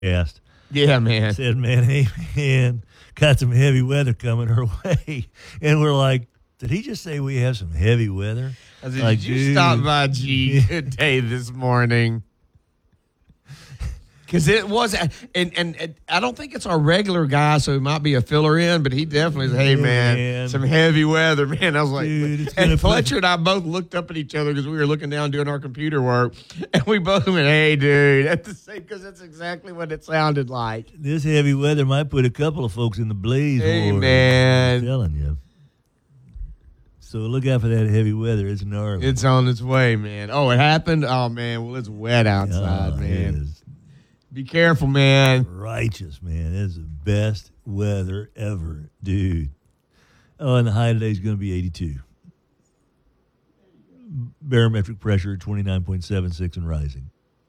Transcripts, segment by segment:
asked. Yeah, man. Said, man, hey, man, got some heavy weather coming our way. And we're like, did he just say we have some heavy weather? I said, like, did you stop by G Good Day this morning? Because it was, and I don't think it's our regular guy, so it might be a filler in, but he definitely said, hey, man, some heavy weather, man. I was like, and Fletcher and I both looked up at each other because we were looking down doing our computer work, and we both went, hey, dude, at the same, because that's exactly what it sounded like. This heavy weather might put a couple of folks in the blaze. Hey, man. I'm telling you. So look out for that heavy weather. It's gnarly. It's on its way, man. Oh, it happened? Oh, man. Well, it's wet outside, man. Be careful, man. Righteous, man. It's the best weather ever, dude. Oh, and the high today is going to be 82. Barometric pressure 29.76 and rising.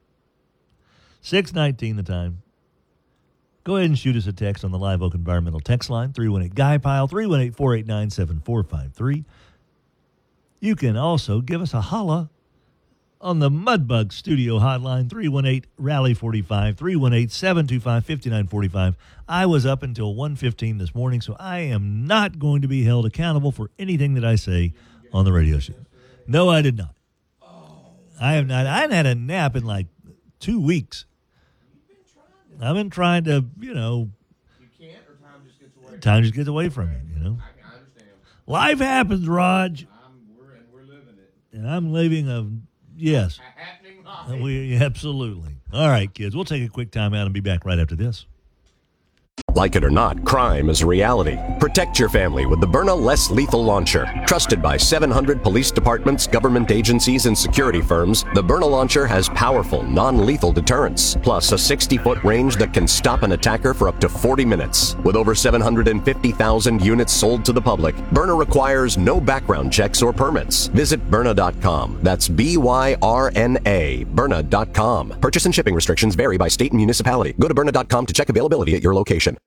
6:19 the time. Go ahead and shoot us a text on the Live Oak Environmental text line, 318-GUY-PILE, 318-489-7453. You can also give us a holla on the Mudbug Studio hotline, 318-RALLY-45, 318-725-5945. I was up until 1:15 this morning, so I am not going to be held accountable for anything that I say on the radio show. No, I did not. I have not. I haven't had a nap in like 2 weeks. I've been trying to, You can't, or time just gets away? Time just gets away from you, I understand. Life happens, Raj. We're living it. And I'm living yes. A happening life. Absolutely. All right, kids. We'll take a quick time out and be back right after this. Like it or not, crime is a reality. Protect your family with the Byrna Less Lethal Launcher. Trusted by 700 police departments, government agencies, and security firms, the Byrna Launcher has powerful, non-lethal deterrence, plus a 60-foot range that can stop an attacker for up to 40 minutes. With over 750,000 units sold to the public, Byrna requires no background checks or permits. Visit Byrna.com. That's BYRNA, Byrna.com. Purchase and shipping restrictions vary by state and municipality. Go to Byrna.com to check availability at your location.